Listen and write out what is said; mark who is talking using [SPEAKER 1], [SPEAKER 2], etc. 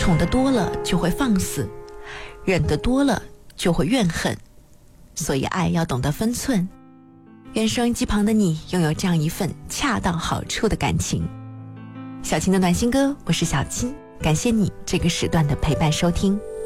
[SPEAKER 1] 宠得多了就会放肆，忍得多了就会怨恨，所以爱要懂得分寸。愿收音机旁的你拥有这样一份恰到好处的感情。小青的暖心歌，我是小青，感谢你这个时段的陪伴收听。